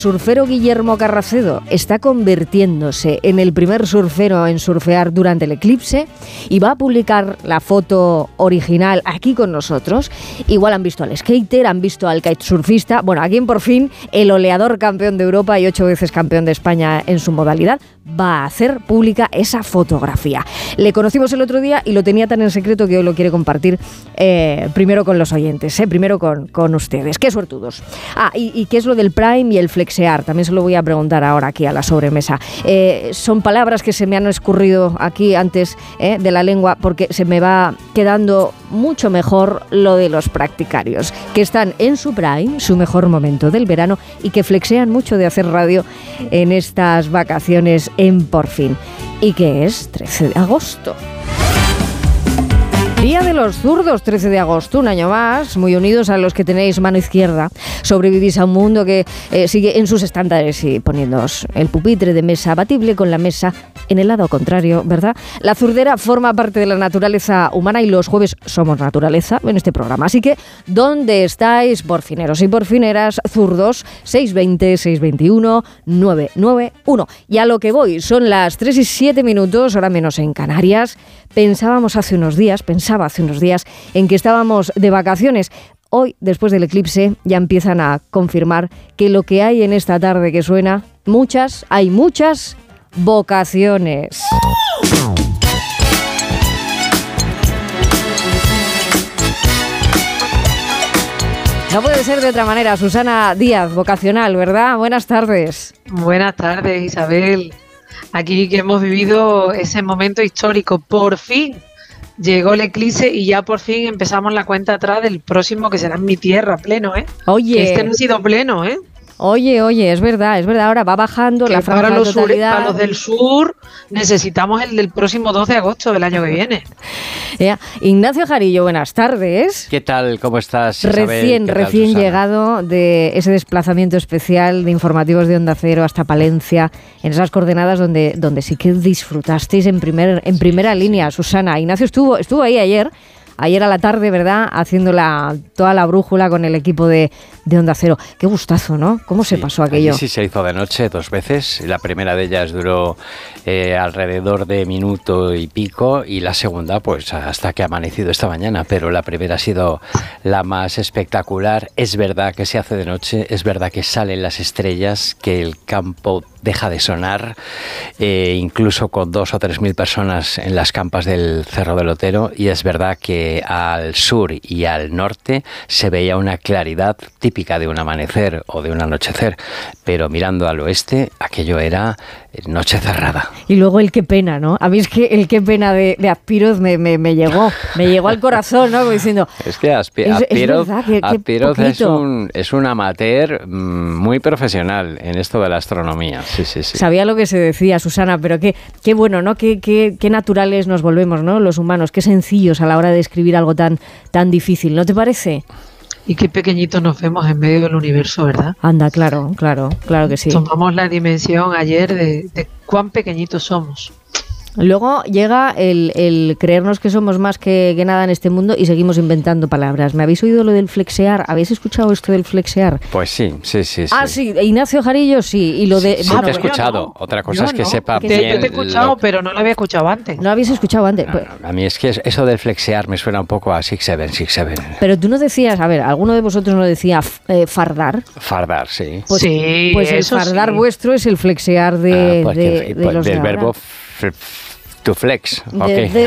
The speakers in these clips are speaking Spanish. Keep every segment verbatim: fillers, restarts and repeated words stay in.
Surfero Guillermo Carracedo está convirtiéndose en el primer surfero en surfear durante el eclipse y va a publicar la foto original aquí con nosotros. Igual han visto al skater, han visto al kitesurfista. Bueno, aquí en Por Fin, el oleador campeón de Europa y ocho veces campeón de España en su modalidad va a hacer pública esa fotografía. Le conocimos el otro día y lo tenía tan en secreto que hoy lo quiere compartir eh, primero con los oyentes, eh, primero con, con ustedes. ¡Qué suertudos! Ah, y, y qué es lo del Prime y el flexear. También se lo voy a preguntar ahora aquí a la sobremesa. Eh, son palabras que se me han escurrido aquí antes eh, de la lengua porque se me va quedando mucho mejor lo de los practicarios, que están en su prime, su mejor momento del verano y que flexean mucho de hacer radio en estas vacaciones en Por Fin. ¿Y qué es? trece de agosto. Día de los zurdos, trece de agosto, un año más, muy unidos a los que tenéis mano izquierda. Sobrevivís a un mundo que eh, sigue en sus estándares y poniéndoos el pupitre de mesa abatible con la mesa en el lado contrario, ¿verdad? La zurdera forma parte de la naturaleza humana y los jueves somos naturaleza en este programa. Así que, ¿dónde estáis, porfineros y porfineras zurdos? seis veinte, seis veintiuno, nueve nueve uno. Y a lo que voy, son las tres y siete minutos, hora menos en Canarias. Pensábamos hace unos días, pensaba hace unos días, en que estábamos de vacaciones. Hoy, después del eclipse, ya empiezan a confirmar que lo que hay en esta tarde que suena, muchas, hay muchas vocaciones. No puede ser de otra manera. Susana Díaz, vocacional, ¿verdad? Buenas tardes. Buenas tardes, Isabel. Aquí que hemos vivido ese momento histórico. Por fin llegó el eclipse y ya por fin empezamos la cuenta atrás del próximo, que será en mi tierra, pleno, ¿eh? Oye. Que este no ha sido pleno, ¿eh? Oye, oye, es verdad, es verdad. Ahora va bajando que la franja para los de totalidad. Sur, para los del sur necesitamos el del próximo dos de agosto del año que viene. Ya. Ignacio Jarillo, buenas tardes. ¿Qué tal? ¿Cómo estás, Isabel? Recién, ¿Qué tal, recién Susana? llegado de ese desplazamiento especial de informativos de Onda Cero hasta Palencia, en esas coordenadas donde, donde sí que disfrutasteis en, primer, en primera línea, Susana. Ignacio estuvo, estuvo ahí ayer. Ayer a la tarde, ¿verdad? Haciendo la, toda la brújula con el equipo de, de Onda Cero. Qué gustazo, ¿no? ¿Cómo se sí, pasó aquello? Sí, se hizo de noche dos veces. La primera de ellas duró eh, alrededor de minuto y pico y la segunda, pues hasta que ha amanecido esta mañana. Pero la primera ha sido la más espectacular. Es verdad que se hace de noche, es verdad que salen las estrellas, que el campo deja de sonar, eh, incluso con dos o tres mil personas en las campas del Cerro del Otero, y es verdad que al sur y al norte se veía una claridad típica de un amanecer o de un anochecer, pero mirando al oeste aquello era noche cerrada. Y luego el qué pena, ¿no? A mí es que el qué pena de, de Azpiroz me, me, me llegó, me llegó al corazón, ¿no? Como diciendo, es que Aspi- es, Azpiroz, es, verdad, que, Azpiroz que es, un, es un amateur mmm, muy profesional en esto de la astronomía. Sí, sí, sí. Sabía lo que se decía, Susana, pero qué, qué bueno, ¿no? Qué, qué, qué naturales nos volvemos, ¿no? Los humanos, qué sencillos a la hora de escribir algo tan, tan difícil, ¿no te parece? Y qué pequeñitos nos vemos en medio del universo, ¿verdad? Anda, claro, claro, claro que sí. Tomamos la dimensión ayer de, de cuán pequeñitos somos. Luego llega el, el creernos que somos más que, que nada en este mundo y seguimos inventando palabras. ¿Me habéis oído lo del flexear? ¿Habéis escuchado esto del flexear? Pues sí, sí, sí. Ah, sí, Ignacio Jarillo sí. Y lo de, sí, sí bueno, te he pues escuchado. no. Otra cosa Yo es que no, sepa que bien. Te, te he escuchado, lo... pero no lo había escuchado antes. ¿No lo habéis escuchado antes? No, no, a mí es que eso del flexear me suena un poco a Six Seven, Six Seven. Pero tú no decías, a ver, ¿alguno de vosotros no decía eh, fardar? Fardar, sí. Pues, sí, pues el eso fardar sí. vuestro es el flexear de, ah, pues de, que, de pues los del de ahora. verbo f- to flex. De- Okay. de-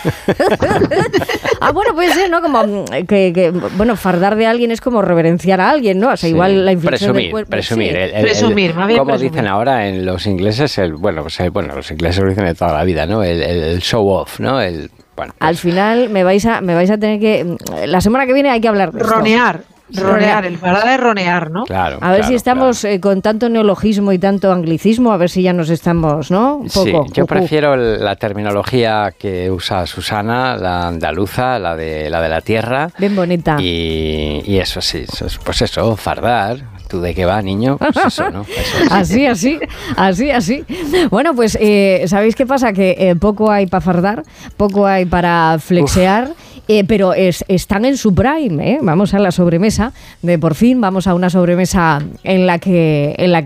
ah, bueno, puede ser, ¿no? Como que, que, bueno, fardar de alguien es como reverenciar a alguien, ¿no? O sea, Sí. igual la inflexión presumir, del cuerpo. presumir, Sí. el, el, Presumir, el, más bien como presumir. dicen ahora en los ingleses, el bueno, pues el, bueno, los ingleses lo dicen de toda la vida, ¿no? El, el, el show off, ¿no? El bueno, pues, Al final me vais a me vais a tener que la semana que viene hay que hablar de esto. Ronear, ronear, el fardar es ronear, ¿no? claro. A ver claro, si estamos claro. eh, con tanto neologismo y tanto anglicismo, a ver si ya nos estamos, ¿no? Un poco. Sí, yo Ujú. prefiero la terminología que usa Susana, la andaluza, la de la de la tierra. Bien bonita. Y, y eso sí, eso es- pues eso, fardar. ¿Tú de qué va, niño? Pues eso, ¿no? Eso es. Así, así, así, así. Bueno, pues, eh, ¿sabéis qué pasa? Que eh, poco hay para fardar, poco hay para flexear, eh, pero es, están en su prime, ¿eh? Vamos a la sobremesa de Por Fin, vamos a una sobremesa en la que, en la que